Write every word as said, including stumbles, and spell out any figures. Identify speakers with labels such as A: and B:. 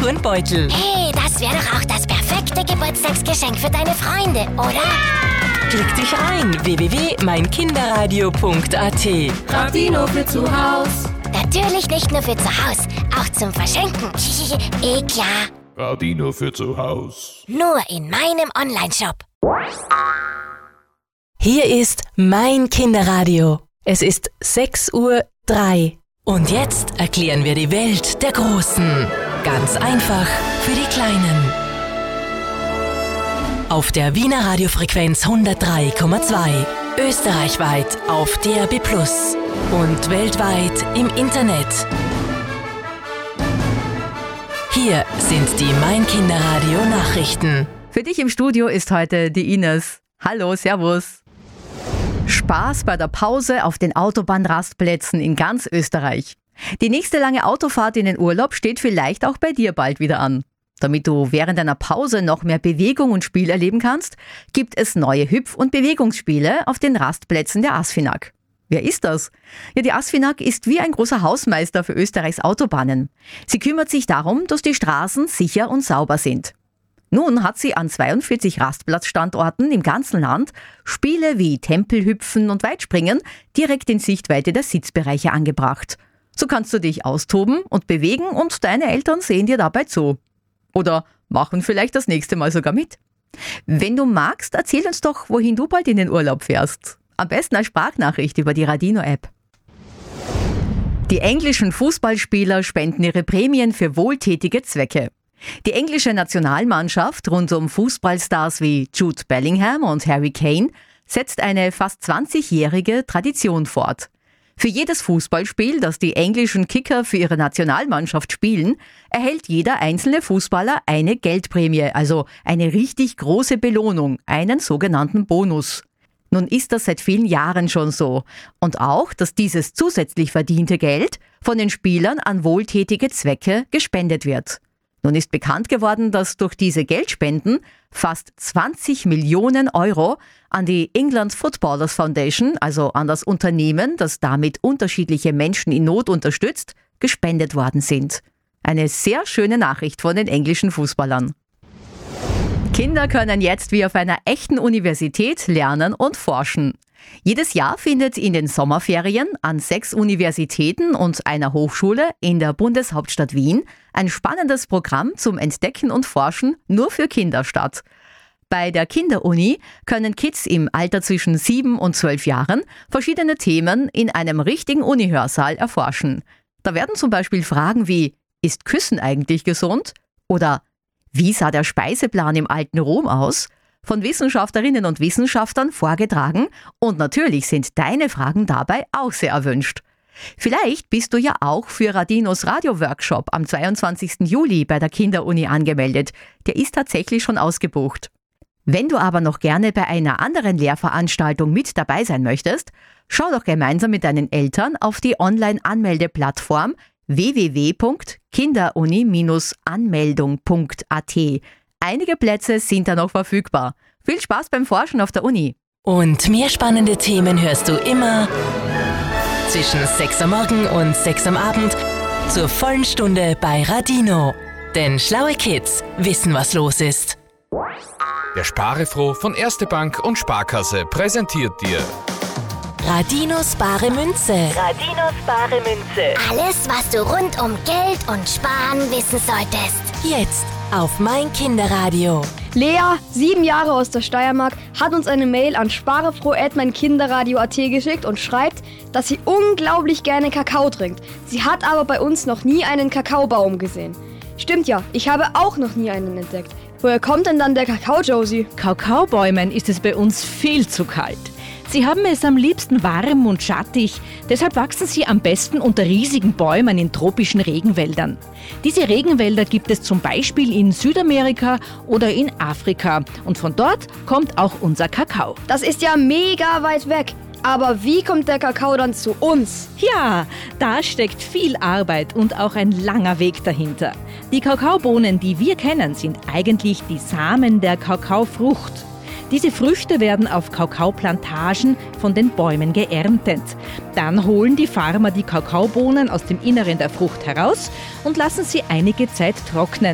A: Turnbeutel.
B: Hey, das wäre doch auch das perfekte Geburtstagsgeschenk für deine Freunde, oder?
A: Klick dich rein, w w w punkt mein kinderradio punkt a t.
C: Radino für zu Haus.
B: Natürlich nicht nur für zu Haus, auch zum Verschenken. Eh klar.
D: Radino für zu Haus.
B: Nur in meinem Onlineshop.
A: Hier ist mein Kinderradio. Es ist sechs Uhr drei. Und jetzt erklären wir die Welt der Großen. Ganz einfach für die Kleinen. Auf der Wiener Radiofrequenz hundertdrei Komma zwei. Österreichweit auf D A B plus. Und weltweit im Internet. Hier sind die Mein Kinderradio Nachrichten.
E: Für dich im Studio ist heute die Ines. Hallo, servus. Spaß bei der Pause auf den Autobahnrastplätzen in ganz Österreich. Die nächste lange Autofahrt in den Urlaub steht vielleicht auch bei dir bald wieder an. Damit du während einer Pause noch mehr Bewegung und Spiel erleben kannst, gibt es neue Hüpf- und Bewegungsspiele auf den Rastplätzen der ASFINAG. Wer ist das? Ja, die ASFINAG ist wie ein großer Hausmeister für Österreichs Autobahnen. Sie kümmert sich darum, dass die Straßen sicher und sauber sind. Nun hat sie an zweiundvierzig Rastplatzstandorten im ganzen Land Spiele wie Tempelhüpfen und Weitspringen direkt in Sichtweite der Sitzbereiche angebracht. So kannst du dich austoben und bewegen und deine Eltern sehen dir dabei zu. Oder machen vielleicht das nächste Mal sogar mit. Wenn du magst, erzähl uns doch, wohin du bald in den Urlaub fährst. Am besten als Sprachnachricht über die Radino-App. Die englischen Fußballspieler spenden ihre Prämien für wohltätige Zwecke. Die englische Nationalmannschaft rund um Fußballstars wie Jude Bellingham und Harry Kane setzt eine fast zwanzigjährige Tradition fort. Für jedes Fußballspiel, das die englischen Kicker für ihre Nationalmannschaft spielen, erhält jeder einzelne Fußballer eine Geldprämie, also eine richtig große Belohnung, einen sogenannten Bonus. Nun ist das seit vielen Jahren schon so. Und auch, dass dieses zusätzlich verdiente Geld von den Spielern an wohltätige Zwecke gespendet wird. Nun ist bekannt geworden, dass durch diese Geldspenden fast zwanzig Millionen Euro an die England Footballers Foundation, also an das Unternehmen, das damit unterschiedliche Menschen in Not unterstützt, gespendet worden sind. Eine sehr schöne Nachricht von den englischen Fußballern. Kinder können jetzt wie auf einer echten Universität lernen und forschen. Jedes Jahr findet in den Sommerferien an sechs Universitäten und einer Hochschule in der Bundeshauptstadt Wien ein spannendes Programm zum Entdecken und Forschen nur für Kinder statt. Bei der Kinderuni können Kids im Alter zwischen sieben und zwölf Jahren verschiedene Themen in einem richtigen Uni-Hörsaal erforschen. Da werden zum Beispiel Fragen wie: Ist Küssen eigentlich gesund? Oder wie sah der Speiseplan im alten Rom aus? Von Wissenschaftlerinnen und Wissenschaftlern vorgetragen, und natürlich sind deine Fragen dabei auch sehr erwünscht. Vielleicht bist du ja auch für Radinos Radio-Workshop am zweiundzwanzigsten Juli bei der Kinderuni angemeldet. Der ist tatsächlich schon ausgebucht. Wenn du aber noch gerne bei einer anderen Lehrveranstaltung mit dabei sein möchtest, schau doch gemeinsam mit deinen Eltern auf die Online-Anmeldeplattform w w w punkt kinderuni Bindestrich anmeldung punkt a t. Einige Plätze sind da noch verfügbar. Viel Spaß beim Forschen auf der Uni.
A: Und mehr spannende Themen hörst du immer zwischen sechs am Morgen und sechs am Abend zur vollen Stunde bei Radino. Denn schlaue Kids wissen, was los ist.
F: Der Sparefroh von Erste Bank und Sparkasse präsentiert dir
A: Radinos bare Münze.
B: Radinos bare Münze. Alles, was du rund um Geld und Sparen wissen solltest.
A: Jetzt auf mein Kinderradio.
G: Lea, sieben Jahre aus der Steiermark, hat uns eine Mail an sparefroh at mein kinderradio punkt a t geschickt und schreibt, dass sie unglaublich gerne Kakao trinkt. Sie hat aber bei uns noch nie einen Kakaobaum gesehen. Stimmt ja, ich habe auch noch nie einen entdeckt. Woher kommt denn dann der Kakao, Josie?
H: Kakaobäumen ist es bei uns viel zu kalt. Sie haben es am liebsten warm und schattig, deshalb wachsen sie am besten unter riesigen Bäumen in tropischen Regenwäldern. Diese Regenwälder gibt es zum Beispiel in Südamerika oder in Afrika und von dort kommt auch unser Kakao.
G: Das ist ja mega weit weg. Aber wie kommt der Kakao dann zu uns?
H: Ja, da steckt viel Arbeit und auch ein langer Weg dahinter. Die Kakaobohnen, die wir kennen, sind eigentlich die Samen der Kakaofrucht. Diese Früchte werden auf Kakaoplantagen von den Bäumen geerntet. Dann holen die Farmer die Kakaobohnen aus dem Inneren der Frucht heraus und lassen sie einige Zeit trocknen.